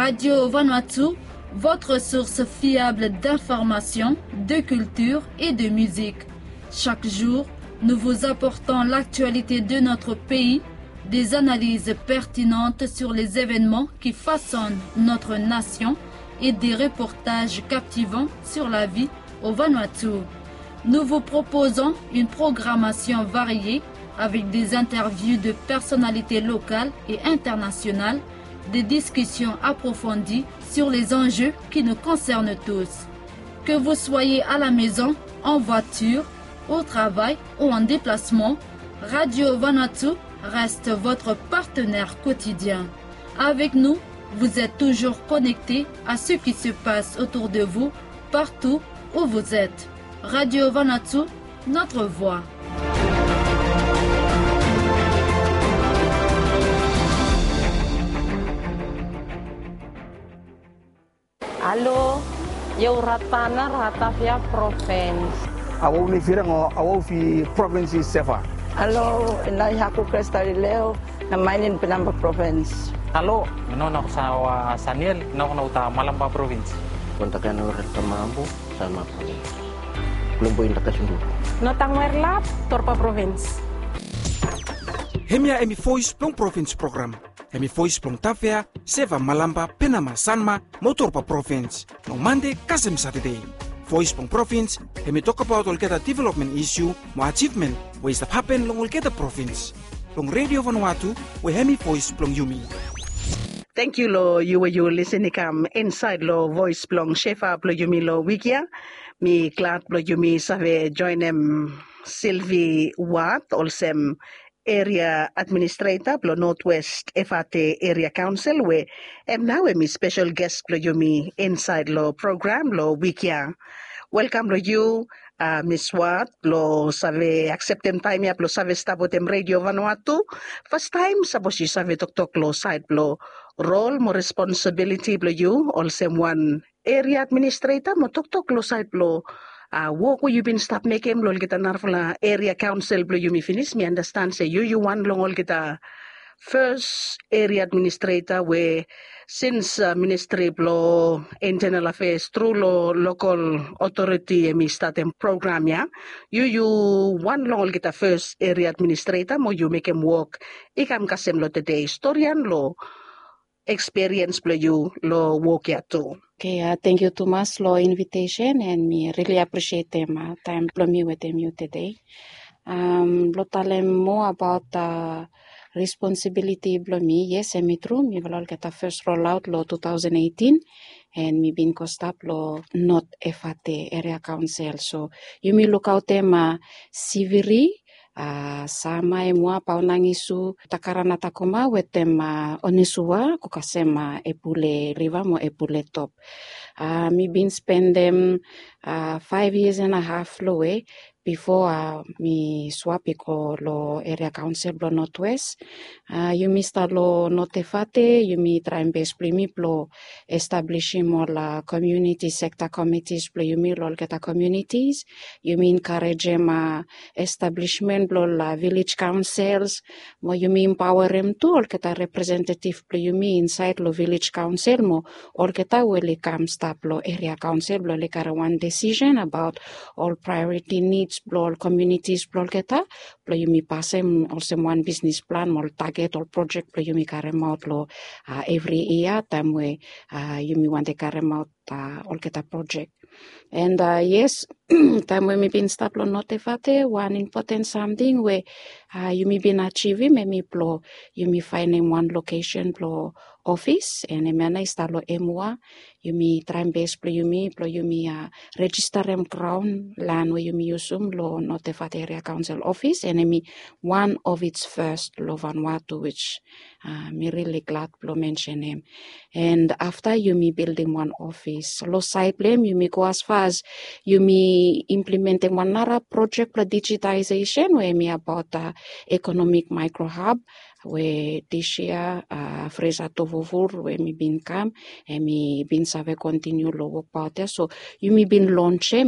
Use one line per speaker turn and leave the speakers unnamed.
Radio Vanuatu, votre source fiable d'informations, de culture et de musique. Chaque jour, nous vous apportons l'actualité de notre pays, des analyses pertinentes sur les événements qui façonnent notre nation et des reportages captivants sur la vie au Vanuatu. Nous vous proposons une programmation variée avec des interviews de personnalités locales et internationales, des discussions approfondies sur les enjeux qui nous concernent tous. Que vous soyez à la maison, en voiture, au travail ou en déplacement, Radio Vanuatu reste votre partenaire quotidien. Avec nous, vous êtes toujours connectés à ce qui se passe autour de vous, partout où vous êtes. Radio Vanuatu, notre voix.
Allo, eu ratana ratafia province.
Awo ni firang awo fi province Sefa.
Allo, inay haku Cristalileo na mainin Pinamba province.
Allo, nono ako sa Saniel, nono ta Malamba province.
Kontakan orang Tamambu sama province. Belum poin tak sundu.
Notang Merlap, Torpa province.
Hemia emi voice plong province program. Emi voice plong Tafea, Seva Malamba, Penama, Sanma, Motorpa province. No Monday, Kasem Saturday. Voice plong province, emi talk about Olketa development issue, mo achievement, ways that happen long Olketa province. Long Radio Vanuatu, we hemi voice plong Yumi.
Thank you lo you listening inside lo voice plong Shefa plo Yumi lo Wikia. Mi glad plo Yumi save join em Sylvie Watt olsem Area Administrator plo Northwest FAT Area Council we am now mi special guest plo Yumi inside lo program lo Wikia. Welcome lo you Miss Watt lo save acceptem time ya plo save stabotem Radio Vanuatu. First time sabos you save tok lo side plo role mo responsibility plo you olsem one area administrator mo tok lo side plo work where you been stop making lol kita narfla area council plo you mi finish me understand say you one long ol kita first area administrator where since ministry plo internal affairs through lo local authority mi startem program ya you one long ol kita first area administrator mo you make him work ikam kasem lo today historian lo experience plo you lo work ya too.
Okay, thank you too much for invitation and me really appreciate them time plo me with them you today. Lo talem more about responsibility plo me. Yes, me true. Me valol get a first rollout lo 2018 and me been cost up lo not FAT area council. So you me look out them Siviri. Sama emua paunang isu takarana takoma wetem onisua kukasema epule riva mo epule top. Me been spend them 5 years and a half lowe before me swap ko lo area council lo Northwest. You me start lo notefate, you me try and best primi plo establishing more la community sector committees plo you me lol keta communities. You me encourage establishment plo la village councils. Mo you me empower them too ol keta representative plo you me inside lo village council mo ol keta wele come stop lo area council plo le kara one decision about all priority needs all communities plo keta plo you me passem also one business plan all target all project plo you me carry out lo every year time we you me want to carry out all keta project and yes time we me been stop lo notifate one important something where you me been achieving me plo you me find in one location plo office and emana istalo emwa you me try base plo you me register em crown land where you me usum lo notifate area council office and me one of its first lo Vanuatu which me really glad plo mention him and after you me building one office lo side blame you me go as far as you me implementing one other project plo digitization where me about economic micro hub where this year Fresa Tovovur where me been come and me been save continue lo work part there so you me been launch